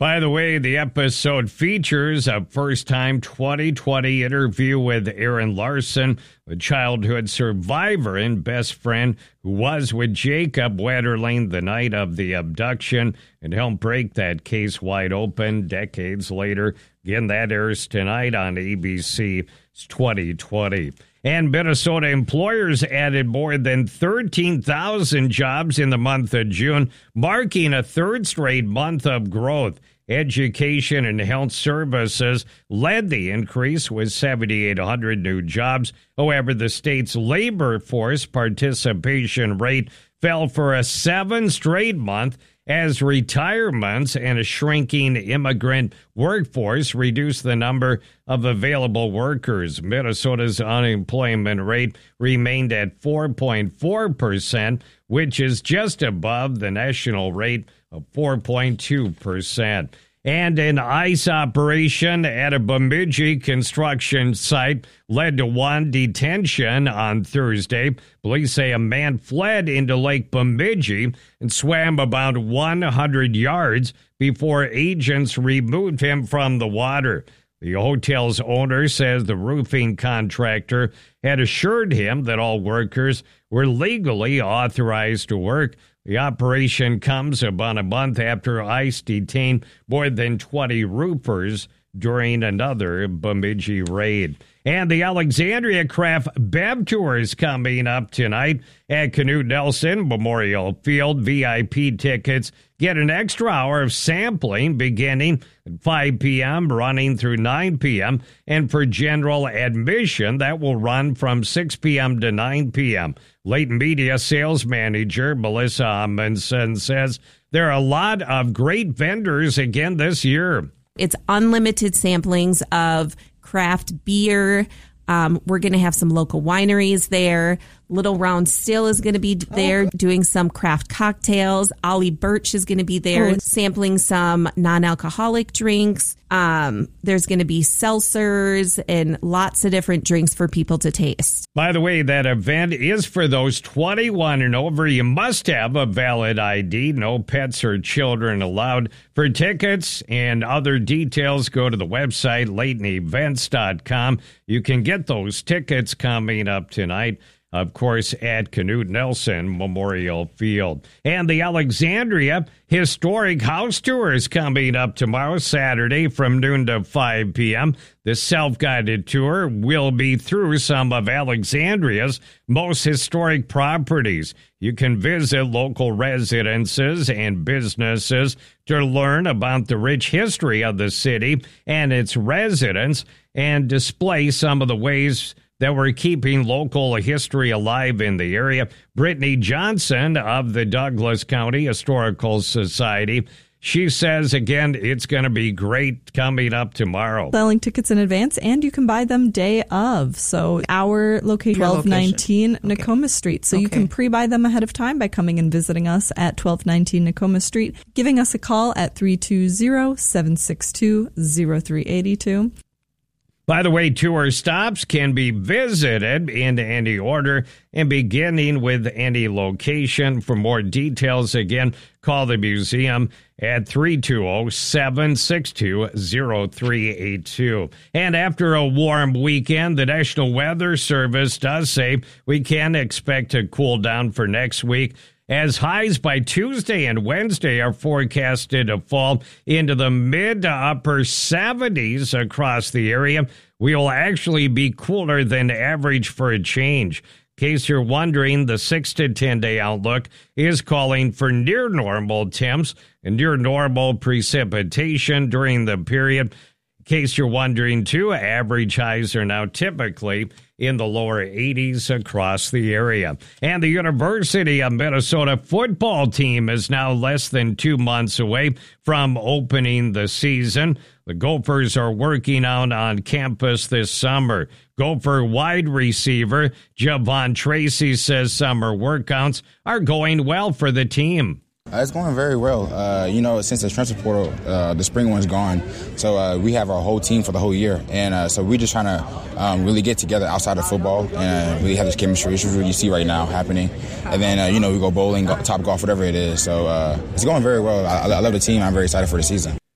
By the way, the episode features a first-time twenty twenty interview with Aaron Larson, a childhood survivor and best friend who was with Jacob Wetterling the night of the abduction and helped break that case wide open decades later. Again, that airs tonight on A B C twenty twenty. And Minnesota employers added more than thirteen thousand jobs in the month of June, marking a third straight month of growth. Education and health services led the increase with seven thousand eight hundred new jobs. However, the state's labor force participation rate fell for a seven straight month as retirements and a shrinking immigrant workforce reduced the number of available workers. Minnesota's unemployment rate remained at four point four percent, which is just above the national rate of four point two percent. And an ICE operation at a Bemidji construction site led to one detention on Thursday. Police say a man fled into Lake Bemidji and swam about one hundred yards before agents removed him from the water. The hotel's owner says the roofing contractor had assured him that all workers were legally authorized to work. The operation comes about a month after ICE detained more than twenty roofers during another Bemidji raid. And the Alexandria Craft Bev Tour is coming up tonight at Knute Nelson Memorial Field. V I P tickets get an extra hour of sampling beginning at five p.m., running through nine p.m., and for general admission, that will run from six p.m. to nine p.m. Leighton Media sales manager Melissa Amundsen says there are a lot of great vendors again this year. It's unlimited samplings of craft beer. Um, we're going to have some local wineries there. Little Round Still is going to be there doing some craft cocktails. Ollie Birch is going to be there oh. sampling some non-alcoholic drinks. Um, there's going to be seltzers and lots of different drinks for people to taste. By the way, that event is for those twenty-one and over. You must have a valid I D. No pets or children allowed. For tickets and other details, go to the website, Leighton Events dot com. You can get those tickets coming up tonight, of course, at Knute Nelson Memorial Field. And the Alexandria Historic House Tour is coming up tomorrow, Saturday, from noon to five p.m. The self-guided tour will be through some of Alexandria's most historic properties. You can visit local residences and businesses to learn about the rich history of the city and its residents and display some of the ways that we're keeping local history alive in the area. Brittany Johnson of the Douglas County Historical Society, she says, again, it's going to be great coming up tomorrow. Selling tickets in advance, and you can buy them day of. So our location, twelve nineteen okay. Nakoma Street. So okay. you can pre-buy them ahead of time by coming and visiting us at twelve nineteen Nakoma Street, giving us a call at three two zero, seven six two, zero three eight two. By the way, tour stops can be visited in any order and beginning with any location. For more details, again, call the museum at three two zero, seven six two, zero three eight two. And after a warm weekend, the National Weather Service does say we can expect a cool down for next week, as highs by Tuesday and Wednesday are forecasted to fall into the mid to upper seventies across the area. We will actually be cooler than average for a change. In case you're wondering, the six to ten day outlook is calling for near normal temps and near normal precipitation during the period. In case you're wondering, too, average highs are now typically in the lower eighties across the area. And the University of Minnesota football team is now less than two months away from opening the season. The Gophers are working out on campus this summer. Gopher wide receiver Javon Tracy says summer workouts are going well for the team. Uh, it's going very well. Uh, you know, since the transfer portal, uh, the spring one's gone, so uh, we have our whole team for the whole year. And uh, so we're just trying to um, really get together outside of football and really have this chemistry, which is what you see right now happening. And then, uh, you know, we go bowling, go, top golf, whatever it is. So uh, it's going very well. I, I love the team. I'm very excited for the season.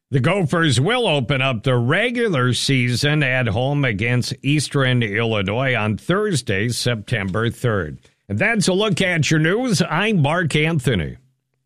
The Gophers will open up the regular season at home against Eastern Illinois on Thursday, September third. And that's a look at your news. I'm Mark Anthony.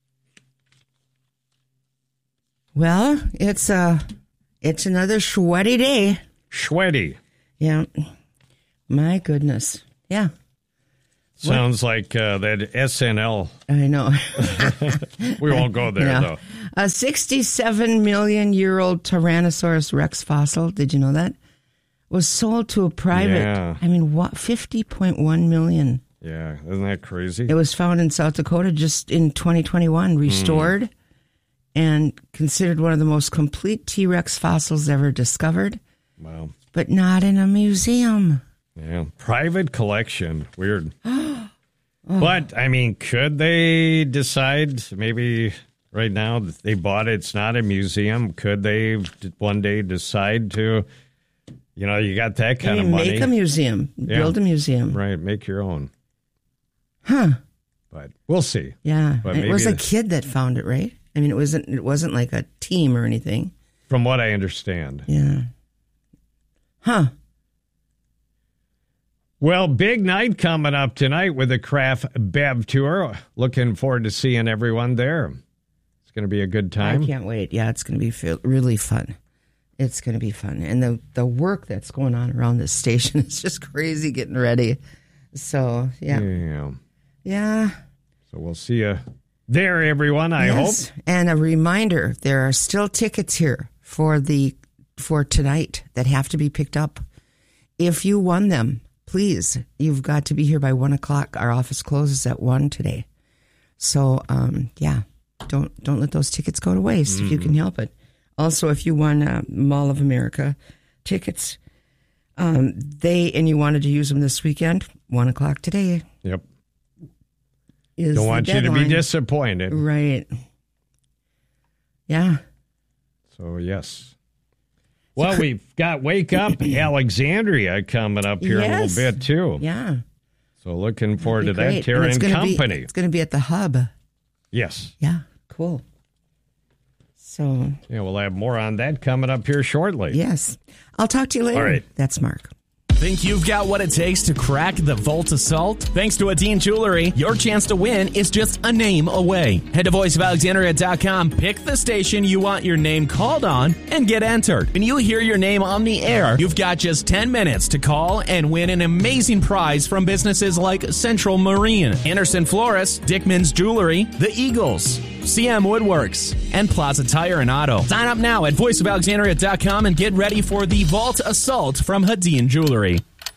Well, it's a, it's another sweaty day. Sweaty. Yeah. My goodness. Yeah. Sounds what? like uh, that S N L. I know. We won't go there, no. though. A sixty-seven million year old Tyrannosaurus Rex fossil, did you know that? Was sold to a private, yeah. I mean, what, fifty point one million. Yeah, isn't that crazy? It was found in South Dakota just in twenty twenty-one, restored, mm. and considered one of the most complete T-Rex fossils ever discovered. Wow. But not in a museum. Yeah, private collection. Weird. oh. But, I mean, could they decide maybe right now that they bought it, it's not a museum? Could they one day decide to, you know, you got that kind I mean, of money. Make a museum. Yeah. Build a museum. Right, make your own. Huh. But we'll see. Yeah. But it maybe was a the, kid that found it, right? I mean, it wasn't, it wasn't like a team or anything. From what I understand. Yeah. Huh. Well, big night coming up tonight with the Craft Bev Tour. Looking forward to seeing everyone there. It's going to be a good time. I can't wait. Yeah, it's going to be feel, really fun. It's going to be fun. And the, the work that's going on around this station is just crazy getting ready. So, yeah. Yeah. Yeah. So we'll see you there, everyone, I yes. hope. And a reminder, there are still tickets here for the for tonight that have to be picked up. If you won them, please, you've got to be here by one o'clock. Our office closes at one today. So, um, yeah, don't don't let those tickets go to waste mm. if you can help it. Also, if you won uh, Mall of America tickets, um, they and you wanted to use them this weekend, one o'clock today. Yep. Is don't want deadline. you to be disappointed. Right. Yeah. So, yes. Well, we've got Wake Up Alexandria coming up here yes. a little bit, too. Yeah. So looking forward to great. that. Terra and Company. Be, it's going to be at the Hub. Yes. Yeah, cool. So. Yeah, we'll have more on that coming up here shortly. Yes. I'll talk to you later. All right. That's Mark. Think you've got what it takes to crack the Vault Assault? Thanks to Adine Jewelry, your chance to win is just a name away. Head to voice of alexandria dot com, pick the station you want your name called on, and get entered. When you hear your name on the air, you've got just ten minutes to call and win an amazing prize from businesses like Central Marine, Anderson Florist, Dickman's Jewelry, The Eagles, C M Woodworks, and Plaza Tire and Auto. Sign up now at voice of alexandria dot com and get ready for the Vault Assault from Hadeen Jewelry.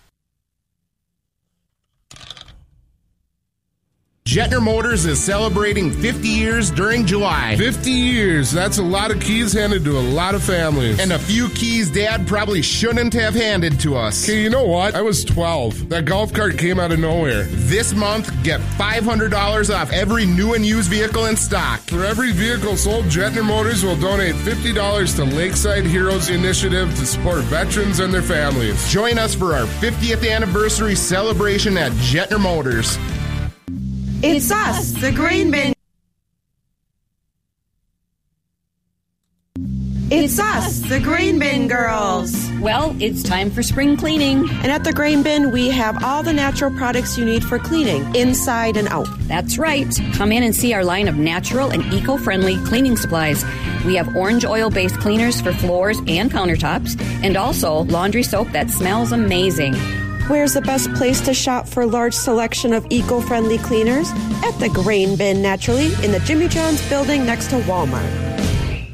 Jetner Motors is celebrating fifty years during July. fifty years. That's a lot of keys handed to a lot of families. And a few keys Dad probably shouldn't have handed to us. Okay, you know what? I was twelve. That golf cart came out of nowhere. This month, get five hundred dollars off every new and used vehicle in stock. For every vehicle sold, Jetner Motors will donate fifty dollars to Lakeside Heroes Initiative to support veterans and their families. Join us for our fiftieth anniversary celebration at Jetner Motors. It's us, the Grain Bin. It's us, the Grain Bin Girls. Well, it's time for spring cleaning. And at the Grain Bin, we have all the natural products you need for cleaning, inside and out. That's right. Come in and see our line of natural and eco-friendly cleaning supplies. We have orange oil-based cleaners for floors and countertops, and also laundry soap that smells amazing. Where's the best place to shop for a large selection of eco-friendly cleaners? At the Grain Bin, naturally, in the Jimmy John's building next to Walmart.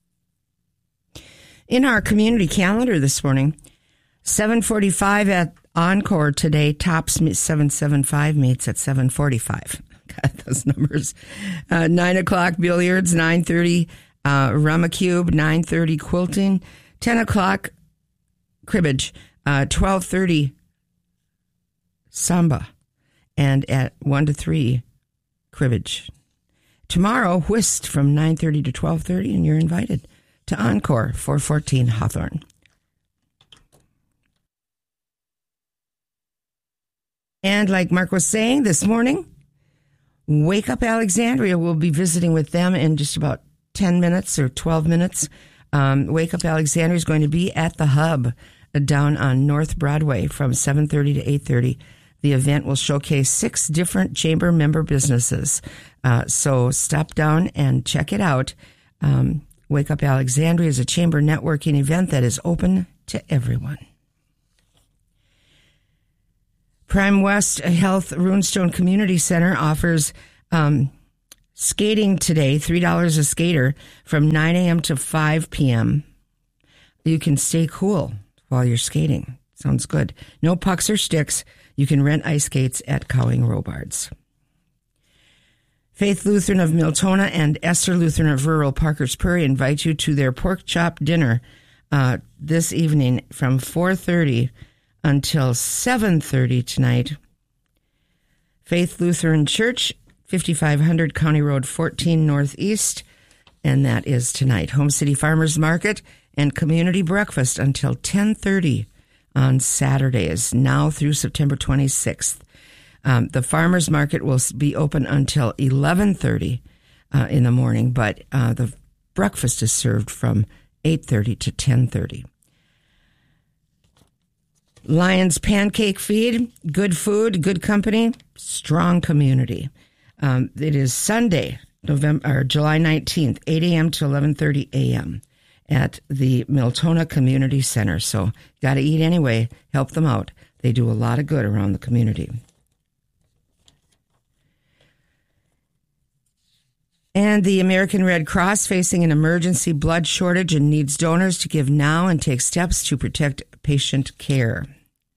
In our community calendar this morning, seven forty-five at Encore today. Tops seven seventy-five meets at seven forty-five. God, those numbers. Uh, nine o'clock billiards, nine thirty uh, Rumacube, nine thirty quilting, ten o'clock cribbage, uh, twelve thirty Samba, and at one to three, cribbage. Tomorrow, whist from nine thirty to twelve thirty, and you're invited to Encore, four fourteen Hawthorne. And like Mark was saying this morning, Wake Up Alexandria will be visiting with them in just about ten minutes or twelve minutes Um, Wake Up Alexandria is going to be at the Hub uh, down on North Broadway from seven thirty to eight thirty. The event will showcase six different chamber member businesses. Uh, so stop down and check it out. Um, Wake Up Alexandria is a chamber networking event that is open to everyone. Prime West Health Runestone Community Center offers um, skating today, three dollars a skater from nine a.m. to five p.m. You can stay cool while you're skating. Sounds good. No pucks or sticks. You can rent ice skates at Cowing Robards. Faith Lutheran of Miltona and Esther Lutheran of rural Parkers Prairie invite you to their pork chop dinner uh, this evening from four thirty until seven thirty tonight. Faith Lutheran Church, fifty-five hundred County Road fourteen Northeast, and that is tonight. Home City Farmers Market and community breakfast until ten thirty on Saturdays, now through September twenty-sixth. Um, the farmers market will be open until eleven thirty uh, in the morning, but uh, the breakfast is served from eight thirty to ten thirty. Lions Pancake Feed, good food, good company, strong community. Um, it is Sunday, November or July nineteenth, eight a.m. to eleven thirty a.m. at the Miltona Community Center. So got to eat anyway. Help them out. They do a lot of good around the community. And the American Red Cross facing an emergency blood shortage and needs donors to give now and take steps to protect patient care.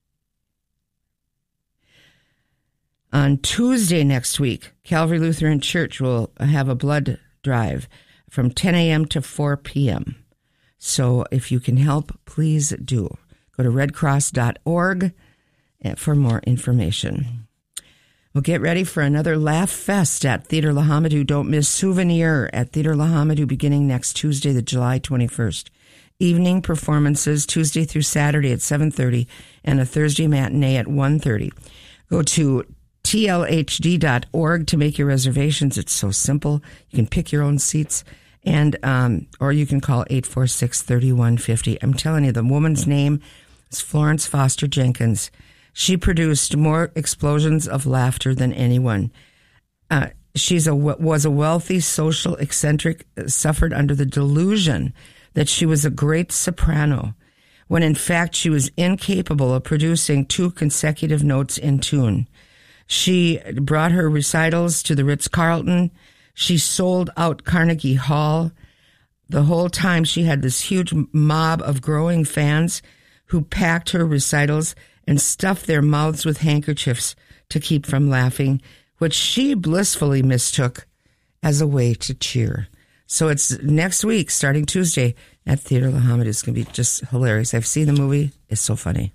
On Tuesday next week, Calvary Lutheran Church will have a blood drive from ten a.m. to four p.m. So if you can help, please do. Go to red cross dot org for more information. Well, get ready for another Laugh Fest at Theater La Hamadou. Don't miss Souvenir at Theater La Hamadou beginning next Tuesday, the July twenty-first. Evening performances Tuesday through Saturday at seven thirty and a Thursday matinee at one thirty. Go to T L H D dot org to make your reservations. It's so simple. You can pick your own seats, and um, or you can call eight four six, three one five zero. I'm telling you, the woman's name is Florence Foster Jenkins. She produced more explosions of laughter than anyone. Uh, she's a was a wealthy, social eccentric, suffered under the delusion that she was a great soprano, when in fact she was incapable of producing two consecutive notes in tune. She brought her recitals to the Ritz-Carlton. She sold out Carnegie Hall. The whole time she had this huge mob of growing fans who packed her recitals and stuffed their mouths with handkerchiefs to keep from laughing, which she blissfully mistook as a way to cheer. So it's next week, starting Tuesday, at Theater La Hamadou. It's going to be just hilarious. I've seen the movie. It's so funny.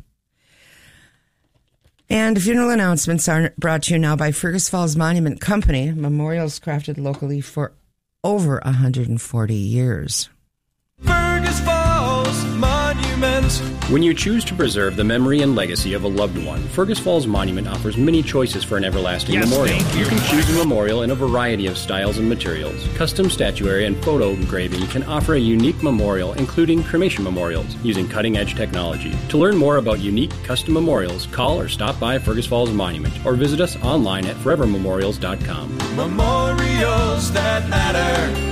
And funeral announcements are brought to you now by Fergus Falls Monument Company, memorials crafted locally for over one hundred forty years. Fergus Falls Monument. When you choose to preserve the memory and legacy of a loved one, Fergus Falls Monument offers many choices for an everlasting yes, memorial. You. you can choose a memorial in a variety of styles and materials. Custom statuary and photo engraving can offer a unique memorial, including cremation memorials, using cutting-edge technology. To learn more about unique custom memorials, call or stop by Fergus Falls Monument or visit us online at forever memorials dot com. Memorials that matter.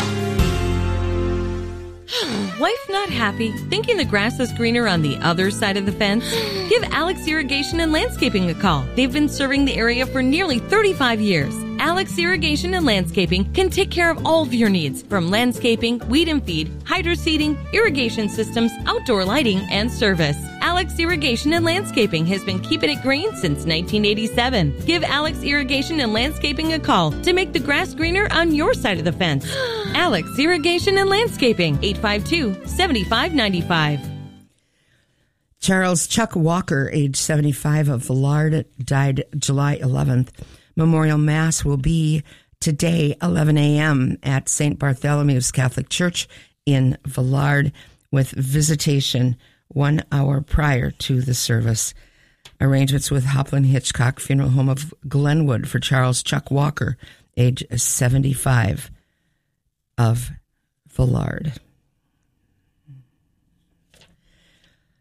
Wife not happy? Thinking the grass is greener on the other side of the fence? Give Alex Irrigation and Landscaping a call. They've been serving the area for nearly thirty-five years. Alex Irrigation and Landscaping can take care of all of your needs, from landscaping, weed and feed, hydro seeding, irrigation systems, outdoor lighting, and service. Alex Irrigation and Landscaping has been keeping it green since nineteen eighty-seven. Give Alex Irrigation and Landscaping a call to make the grass greener on your side of the fence. Alex Irrigation and Landscaping, eight five two, seven five nine five. Charles Chuck Walker, age seventy-five, of Villard, died July eleventh. Memorial Mass will be today, eleven a.m. at Saint Bartholomew's Catholic Church in Villard, with visitation one hour prior to the service. Arrangements with Hopland Hitchcock Funeral Home of Glenwood for Charles Chuck Walker, age seventy-five, of Villard.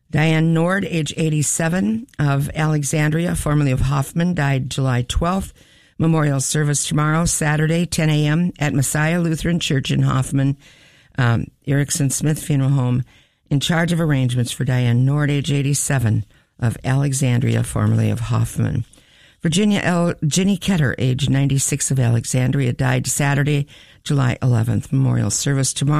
Diane Nord, age eighty-seven, of Alexandria, formerly of Hoffman, died July twelfth. Memorial service tomorrow, Saturday, ten a.m. at Messiah Lutheran Church in Hoffman. Um, Erickson Smith Funeral Home, in charge of arrangements for Diane Nord, age eighty-seven, of Alexandria, formerly of Hoffman. Virginia L. Ginny Ketter, age ninety-six, of Alexandria, died Saturday, July eleventh. Memorial service tomorrow.